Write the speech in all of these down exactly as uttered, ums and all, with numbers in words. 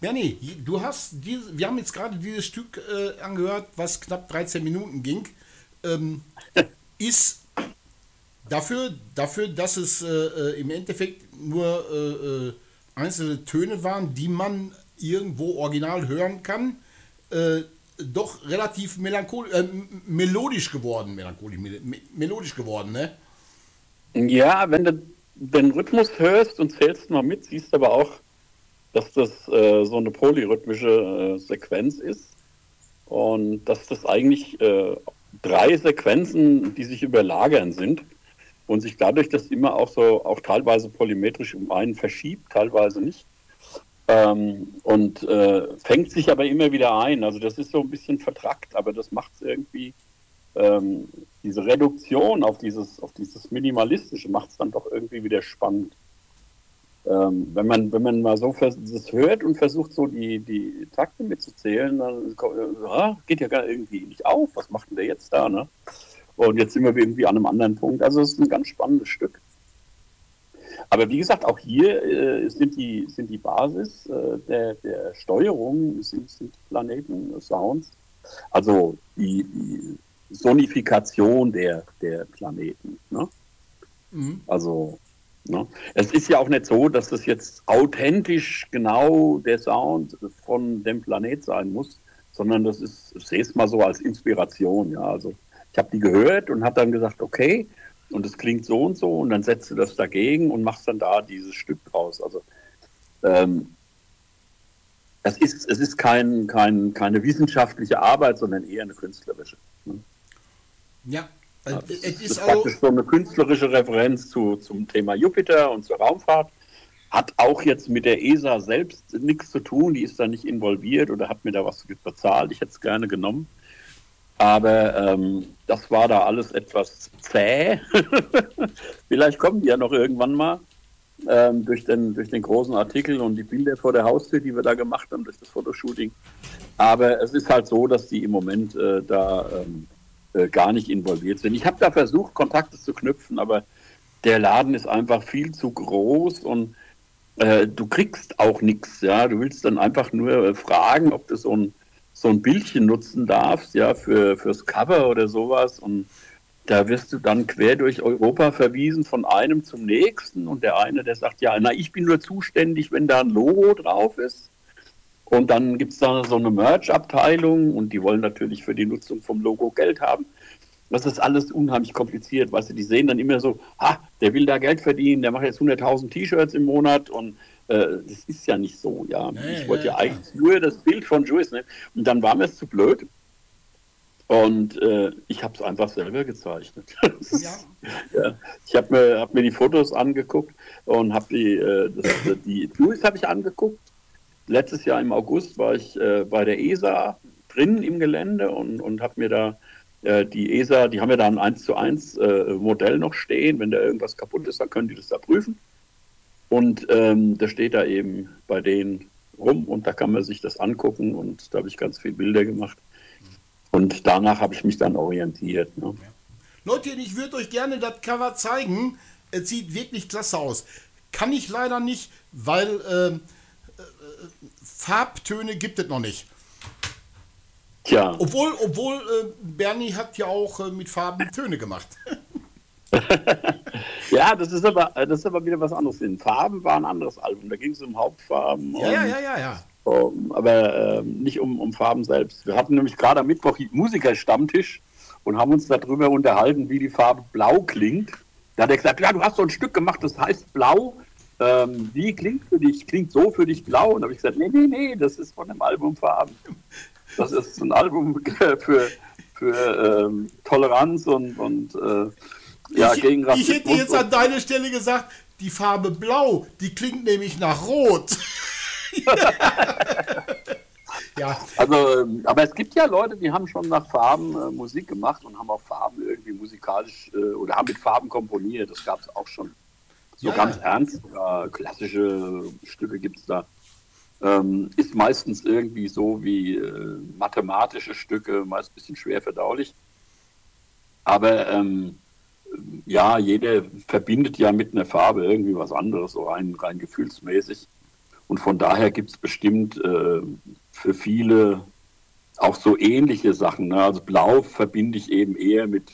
Bernie, du hast diese, wir haben jetzt gerade dieses Stück äh, angehört, was knapp dreizehn Minuten ging. Ähm, ist dafür, dafür, dass es äh, äh, im Endeffekt nur äh, äh, einzelne Töne waren, die man irgendwo original hören kann, äh, doch relativ melancholisch, äh, melodisch geworden, melancholisch, me melodisch geworden, ne? Ja, wenn du den Rhythmus hörst und zählst mal mit, siehst du aber auch, dass das äh, so eine polyrhythmische äh, Sequenz ist und dass das eigentlich äh, drei Sequenzen, die sich überlagern sind und sich dadurch das immer auch so, auch teilweise polymetrisch um einen verschiebt, teilweise nicht. Ähm, und äh, fängt sich aber immer wieder ein. Also das ist so ein bisschen vertrackt, aber das macht es irgendwie, ähm, diese Reduktion auf dieses, auf dieses Minimalistische macht es dann doch irgendwie wieder spannend. Ähm, wenn man, wenn man mal so das hört und versucht, so die, die Takte mitzuzählen, dann ja, geht ja gar irgendwie nicht auf. Was macht denn der jetzt da? Ne? Und jetzt sind wir irgendwie an einem anderen Punkt. Also es ist ein ganz spannendes Stück. Aber wie gesagt, auch hier äh, sind, die, sind die Basis äh, der, der Steuerung, sind, sind Planeten-Sounds. Also die, die Sonifikation der, der Planeten. Ne? Mhm. Also, ne? Es ist ja auch nicht so, dass das jetzt authentisch genau der Sound von dem Planet sein muss, sondern das ist, ich sehe es mal so als Inspiration. Ja, also ich habe die gehört und habe dann gesagt, okay, und es klingt so und so, und dann setzt du das dagegen und machst dann da dieses Stück draus. Also ähm, es ist, es ist kein, kein, keine wissenschaftliche Arbeit, sondern eher eine künstlerische. Ne? Ja, äh, Ja, das es ist, das ist ist also, praktisch so eine künstlerische Referenz zu, zum Thema Jupiter und zur Raumfahrt. Hat auch jetzt mit der E S A selbst nichts zu tun, die ist da nicht involviert oder hat mir da was bezahlt. Ich hätte es gerne genommen. Aber ähm, das war da alles etwas zäh. Vielleicht kommen die ja noch irgendwann mal ähm, durch, den, durch den großen Artikel und die Bilder vor der Haustür, die wir da gemacht haben, durch das Fotoshooting. Aber es ist halt so, dass die im Moment äh, da ähm, äh, gar nicht involviert sind. Ich habe da versucht, Kontakte zu knüpfen, aber der Laden ist einfach viel zu groß und äh, du kriegst auch nichts. Ja? Du willst dann einfach nur äh, fragen, ob du so ein, so ein Bildchen nutzen darfst, ja, für, fürs Cover oder sowas. Und da wirst du dann quer durch Europa verwiesen von einem zum nächsten. Und der eine, der sagt, ja, na, ich bin nur zuständig, wenn da ein Logo drauf ist. Und dann gibt es da so eine Merch-Abteilung und die wollen natürlich für die Nutzung vom Logo Geld haben. Das ist alles unheimlich kompliziert, weißt du, die sehen dann immer so, ah, der will da Geld verdienen, der macht jetzt hunderttausend T-Shirts im Monat und äh, das ist ja nicht so, ja. ja, Ich ja, wollte ja, ja klar. eigentlich nur das Bild von Juice, ne? Und dann war mir es zu blöd und äh, ich habe es einfach selber gezeichnet. Ja, Ja, ich habe mir, hab mir die Fotos angeguckt und habe die, äh, das, die Juice habe ich angeguckt. Letztes Jahr im August war ich äh, bei der E S A drin im Gelände und, und habe mir da äh, die E S A, die haben ja da ein eins zu eins äh, Modell noch stehen. Wenn da irgendwas kaputt ist, dann können die das da prüfen. Und ähm, das steht da eben bei denen rum und da kann man sich das angucken und da habe ich ganz viele Bilder gemacht. Und danach habe ich mich dann orientiert. Ne? ja. Leute, ich würde euch gerne das Cover zeigen. Es sieht wirklich klasse aus. Kann ich leider nicht, weil ähm, Farbtöne gibt es noch nicht. Tja, Obwohl, obwohl äh, Bernie hat ja auch äh, mit Farben Töne gemacht. ja, das ist, aber, das ist aber wieder was anderes. In Farben war ein anderes Album. Da ging es um Hauptfarben Ja, ja, ja, und ja, ja. Um, aber ähm, nicht um, um Farben selbst. Wir hatten nämlich gerade am Mittwoch Musikerstammtisch und haben uns darüber unterhalten, wie die Farbe Blau klingt. Da hat er gesagt, ja, du hast so ein Stück gemacht, das heißt Blau. Ähm, wie klingt für dich? Klingt so für dich blau? Und da habe ich gesagt, nee, nee, nee, das ist von dem Album Farben. Das ist ein Album für, für ähm, Toleranz und, und äh, ja, Ich, gegen ich hätte Rassismus. jetzt an Und, deiner Stelle gesagt, die Farbe Blau, die klingt nämlich nach Rot. Ja, also, ähm, aber es gibt ja Leute, die haben schon nach Farben äh, Musik gemacht und haben auch Farben irgendwie musikalisch äh, oder haben mit Farben komponiert. Das gab es auch schon. So ja, ganz ja. ernst, äh, klassische Stücke gibt es da. Ähm, ist meistens irgendwie so wie äh, mathematische Stücke, meist ein bisschen schwer verdaulich. Aber ähm, ja, jeder verbindet ja mit einer Farbe irgendwie was anderes, so rein, rein gefühlsmäßig. Und von daher gibt es bestimmt äh, für viele auch so ähnliche Sachen. Ne? Also Blau verbinde ich eben eher mit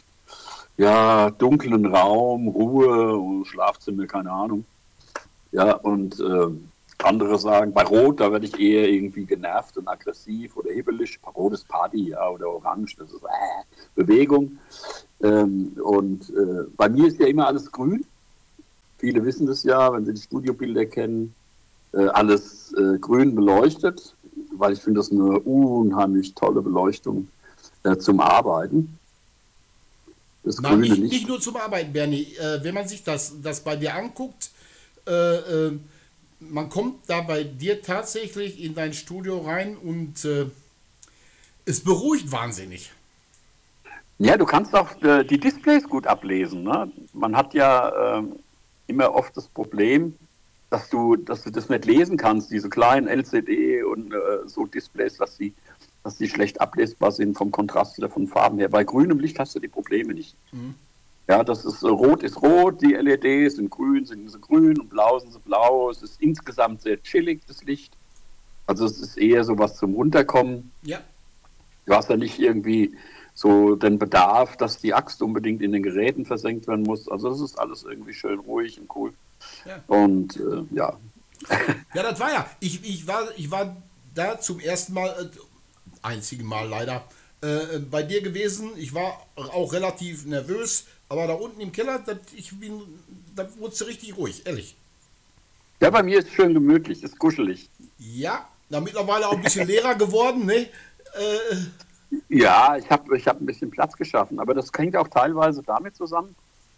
ja, dunklen Raum, Ruhe, Schlafzimmer, keine Ahnung. Ja, und äh, andere sagen, bei Rot, da werde ich eher irgendwie genervt und aggressiv oder hibbelig. Rot ist Party, ja, oder Orange, das ist äh, Bewegung. Ähm, und äh, bei mir ist ja immer alles grün. Viele wissen das ja, wenn sie die Studiobilder kennen, äh, alles äh, grün beleuchtet, weil ich finde das eine unheimlich tolle Beleuchtung äh, zum Arbeiten. Das Nein, grüne nicht, Licht. nicht nur zum Arbeiten, Bernie. Äh, wenn man sich das, das bei dir anguckt, äh, äh, man kommt da bei dir tatsächlich in dein Studio rein und äh, es beruhigt wahnsinnig. Ja, du kannst auch äh, die Displays gut ablesen. Ne? Man hat ja ähm, immer oft das Problem, dass du, dass du das nicht lesen kannst, diese kleinen L C D und äh, so Displays, dass die, dass die schlecht ablesbar sind vom Kontrast oder von Farben her. Bei grünem Licht hast du die Probleme nicht. Mhm. Ja, das ist äh, rot ist rot, die L E Ds sind grün, sind sie grün und blau sind sie blau. Es ist insgesamt sehr chillig, das Licht. Also es ist eher so was zum Runterkommen. Ja, Du hast ja nicht irgendwie so den Bedarf, dass die Axt unbedingt in den Geräten versenkt werden muss. Also das ist alles irgendwie schön ruhig und cool. ja. Und äh, ja, Ja, das war ja. Ich, ich, war, ich war da zum ersten Mal, äh, einzigen Mal leider, äh, bei dir gewesen. Ich war auch relativ nervös, aber da unten im Keller, das, ich bin, da wurde es richtig ruhig, ehrlich. ja, bei mir ist es schön gemütlich, ist kuschelig. Ja, da mittlerweile auch ein bisschen leerer geworden, ne? Äh, Ja, ich habe ich hab ein bisschen Platz geschaffen, aber das hängt auch teilweise damit zusammen.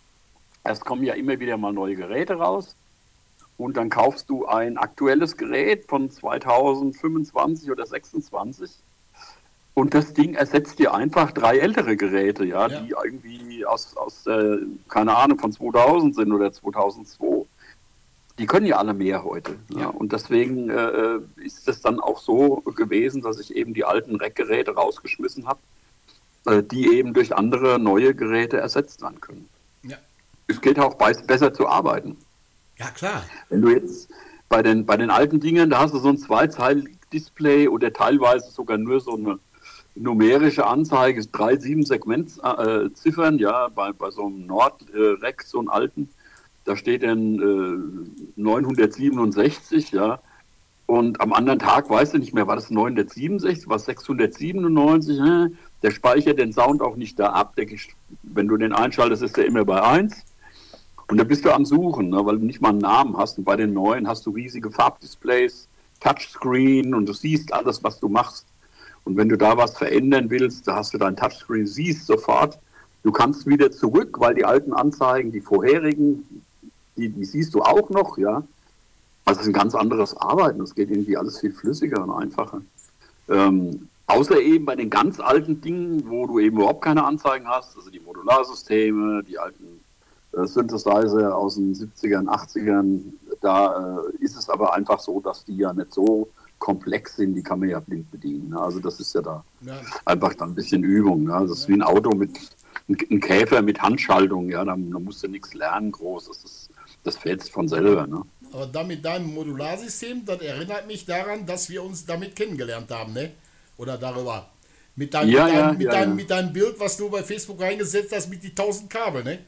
Es kommen ja immer wieder mal neue Geräte raus und dann kaufst du ein aktuelles Gerät von zweitausendfünfundzwanzig oder sechsundzwanzig und das Ding ersetzt dir einfach drei ältere Geräte, ja, ja, die irgendwie aus, aus äh, keine Ahnung, von zweitausend sind oder zweitausendzwei. Die können ja alle mehr heute. Ja. ja, Und deswegen äh, ist es dann auch so gewesen, dass ich eben die alten Rackgeräte rausgeschmissen habe, äh, die eben durch andere neue Geräte ersetzt werden können. ja. Es geht auch bei, besser zu arbeiten. Ja, klar. Wenn du jetzt bei den, bei den alten Dingen, da hast du so ein Zweizeilig-Display oder teilweise sogar nur so eine numerische Anzeige, drei, sieben Segmentziffern, ja, bei, bei so einem Nord-Rack, so einen alten, da steht dann äh, neunhundertsiebenundsechzig, ja, und am anderen Tag weißt du nicht mehr, war das neunhundertsiebenundsechzig, war es sechshundertsiebenundneunzig, äh, der speichert den Sound auch nicht da ab, denke ich, wenn du den einschaltest, ist der immer bei eins. Und da bist du am Suchen, ne, weil du nicht mal einen Namen hast. Und bei den neuen hast du riesige Farbdisplays, Touchscreen und du siehst alles, was du machst. Und wenn du da was verändern willst, da hast du dein Touchscreen, siehst sofort. Du kannst wieder zurück, weil die alten Anzeigen, die vorherigen, die, die siehst du auch noch, ja. Also es ist ein ganz anderes Arbeiten. Das geht irgendwie alles viel flüssiger und einfacher. Ähm, außer eben bei den ganz alten Dingen, wo du eben überhaupt keine Anzeigen hast, also die Modularsysteme, die alten äh, Synthesizer aus den siebzigern, achtzigern, da äh, ist es aber einfach so, dass die ja nicht so komplex sind, die kann man ja blind bedienen. Ne? Also das ist ja da Ja, einfach dann ein bisschen Übung. Ne? Das ist wie ein Auto mit, ein Käfer mit Handschaltung, ja, da, da musst du nichts lernen groß, das, ist, das fährt von selber. Ne? aber da mit deinem Modularsystem, das erinnert mich daran, dass wir uns damit kennengelernt haben, ne? Oder darüber. Mit deinem, mit Ja, ja, deinem, mit ja, deinem, ja. mit deinem Bild, was du bei Facebook reingesetzt hast, mit die tausend Kabel, ne?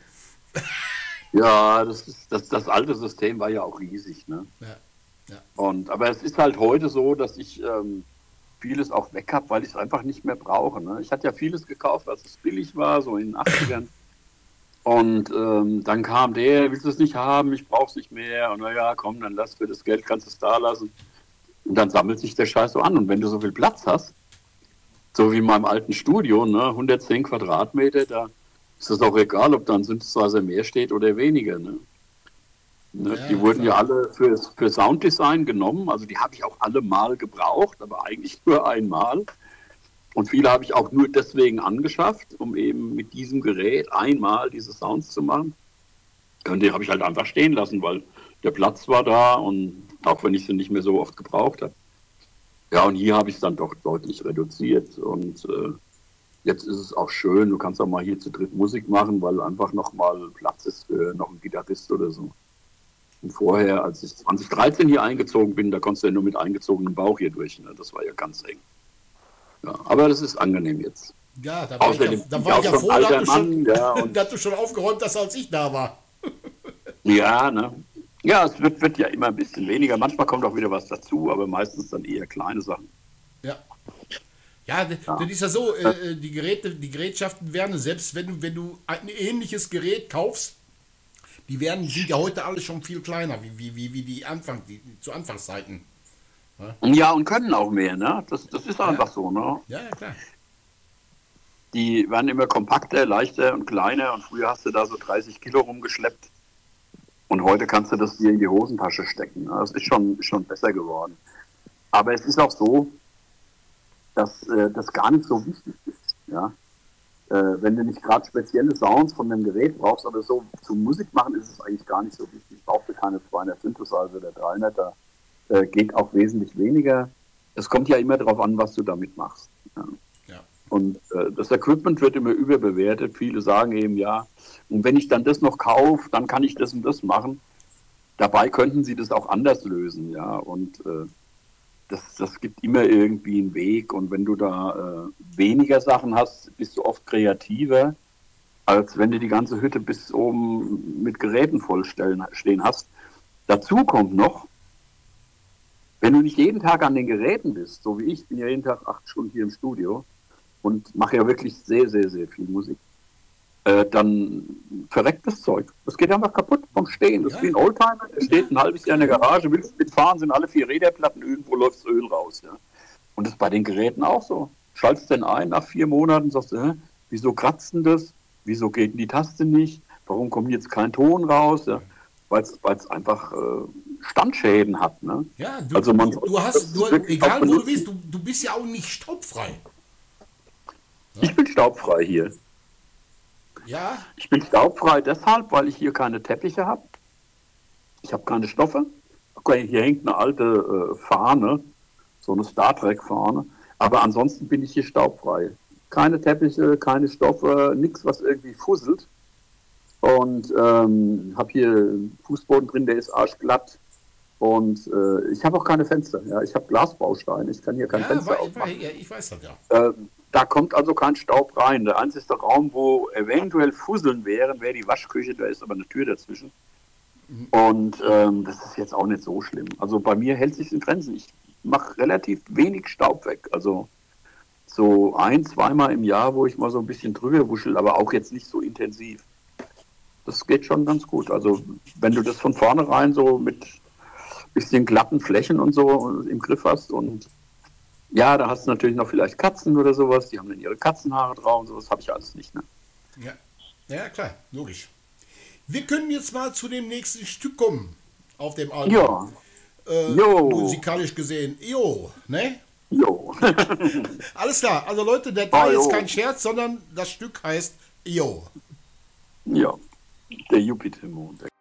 Ja, das, ist, das, das alte System war ja auch riesig. Ne? Ja, ja, Und, aber es ist halt heute so, dass ich ähm, vieles auch weg habe, weil ich es einfach nicht mehr brauche. Ne? Ich hatte ja vieles gekauft, als es billig war, so in den achtzigern. Und ähm, dann kam der, willst du es nicht haben, ich brauche es nicht mehr. Und naja, komm, dann lass für das Geld, kannst du es da lassen. Und dann sammelt sich der Scheiß so an. Und wenn du so viel Platz hast, so wie in meinem alten Studio, ne, hundertzehn Quadratmeter, da ist es auch egal, ob da ein Synthesizer mehr steht oder weniger. Ne? Ne, die ja, wurden ja klar. alle für, für Sounddesign genommen, also die habe ich auch alle mal gebraucht, aber eigentlich nur einmal. Und viele habe ich auch nur deswegen angeschafft, um eben mit diesem Gerät einmal diese Sounds zu machen. Und die habe ich halt einfach stehen lassen, weil der Platz war da und auch wenn ich sie nicht mehr so oft gebraucht habe. Ja, und hier habe ich es dann doch deutlich reduziert und äh, jetzt ist es auch schön, du kannst auch mal hier zu dritt Musik machen, weil einfach nochmal Platz ist für noch einen Gitarrist oder so. Und vorher, als ich zwanzig dreizehn hier eingezogen bin, da konntest du ja nur mit eingezogenem Bauch hier durch. Ne? Das war ja ganz eng. Ja, aber das ist angenehm jetzt. Ja, da war Außerdem ich ja, da bin war ich ich ja auch froh, schon dass alter du, schon, Mann. Ja, und dass du schon aufgeräumt hast, als ich da war. ja, ne? Ja, es wird, wird ja immer ein bisschen weniger. Manchmal kommt auch wieder was dazu, aber meistens dann eher kleine Sachen. Ja. Ja, d- Ja. das ist ja so, äh, die Geräte, die Gerätschaften werden, selbst wenn du, wenn du ein ähnliches Gerät kaufst, die werden, sind ja heute alle schon viel kleiner, wie, wie, wie, wie die Anfang, die, die, zu Anfangszeiten. Ja, und können auch mehr, ne? Das, das ist Ja, einfach so, ne? ja, ja, klar. Die werden immer kompakter, leichter und kleiner und früher hast du da so dreißig Kilo rumgeschleppt und heute kannst du das dir in die Hosentasche stecken. Ne? Das ist schon, ist schon besser geworden. Aber es ist auch so, dass äh, das gar nicht so wichtig ist, ja? Äh, wenn du nicht gerade spezielle Sounds von dem Gerät brauchst, aber so zum Musik machen ist es eigentlich gar nicht so wichtig. Ich brauchte keine zweihundert Synthesizer oder dreihundert, da äh, geht auch wesentlich weniger. Es kommt ja immer darauf an, was du damit machst. Ja. Ja. Und äh, das Equipment wird immer überbewertet. Viele sagen eben, ja, und wenn ich dann das noch kaufe, dann kann ich das und das machen. Dabei könnten sie das auch anders lösen, ja. Und äh, das, das gibt immer irgendwie einen Weg. Und wenn du da äh, weniger Sachen hast, bist du oft kreativer, als wenn du die ganze Hütte bis oben mit Geräten vollstellen stehen hast. Dazu kommt noch, wenn du nicht jeden Tag an den Geräten bist, so wie ich, bin ja jeden Tag acht Stunden hier im Studio und mache ja wirklich sehr, sehr, sehr viel Musik, äh, dann verreckt das Zeug. Das geht einfach kaputt vom Stehen. Das ist Ja. wie ein Oldtimer, der steht ein halbes Jahr in der Garage, willst mitfahren, sind alle vier Räderplatten, irgendwo läuft das Öl raus. Ja. Und das ist bei den Geräten auch so. Schaltest den ein nach vier Monaten, sagst du, hä, wieso kratzt denn das? Wieso geht denn die Taste nicht? Warum kommt jetzt kein Ton raus? Ja. Weil es einfach äh, Standschäden hat. Ne? Ja, du, Also man du, sollte du das hast, du, wirklich auch egal wo du benutzen. bist, du, du bist ja auch nicht staubfrei. Ich bin staubfrei hier. Ja, Ich bin staubfrei deshalb, weil ich hier keine Teppiche habe. Ich habe keine Stoffe. Okay, hier hängt eine alte äh, Fahne, so eine Star Trek-Fahne. Aber ansonsten bin ich hier staubfrei. Keine Teppiche, keine Stoffe, nichts, was irgendwie fusselt. Und ähm, habe hier einen Fußboden drin, der ist arschglatt. Und äh, ich habe auch keine Fenster. Ja? Ich habe Glasbausteine, ich kann hier kein ja, Fenster wei- aufmachen. wei- ja, ich weiß das ja. Äh, da kommt also kein Staub rein. Der einzige Raum, wo eventuell Fusseln wären, wäre die Waschküche. Da ist aber eine Tür dazwischen. Und ähm, das ist jetzt auch nicht so schlimm. Also bei mir hält sich in Grenzen. Ich mache relativ wenig Staub weg. Also so ein, zweimal im Jahr, wo ich mal so ein bisschen drüber wuschel, aber auch jetzt nicht so intensiv. Das geht schon ganz gut. Also wenn du das von vornherein so mit bisschen glatten Flächen und so im Griff hast und ja, da hast du natürlich noch vielleicht Katzen oder sowas, die haben dann ihre Katzenhaare drauf und sowas, habe ich alles nicht. Ne? Ja. Ja, klar, logisch. Wir können jetzt mal zu dem nächsten Stück kommen auf dem Album. Ja, Äh, Jo. musikalisch gesehen. Jo, ne? jo. Alles klar. Also Leute, das Ah, war jetzt jo. kein Scherz, sondern das Stück heißt Jo. Ja, der Jupitermond.